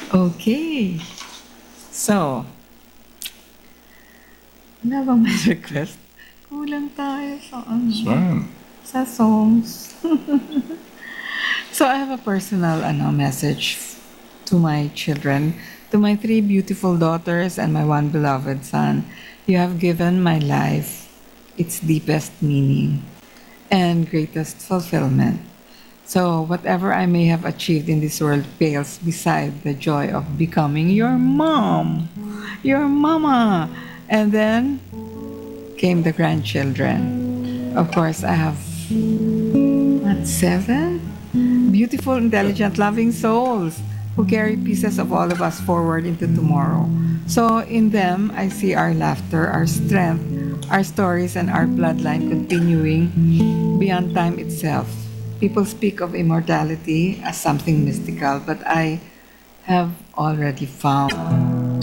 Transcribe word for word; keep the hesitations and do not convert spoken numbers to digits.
Okay. So, ano bang may request? Kulang tayo sa ano, Swan. sa songs. So I have a personal ano, message to my children, to my three beautiful daughters and my one beloved son. You have given my life its deepest meaning and greatest fulfillment. So whatever I may have achieved in this world pales beside the joy of becoming your mom, your mama. And then came the grandchildren. Of course, I have what, seven? Beautiful, intelligent, loving souls who carry pieces of all of us forward into tomorrow. So in them, I see our laughter, our strength, our stories, and our bloodline continuing beyond time itself. People speak of immortality as something mystical, but I have already found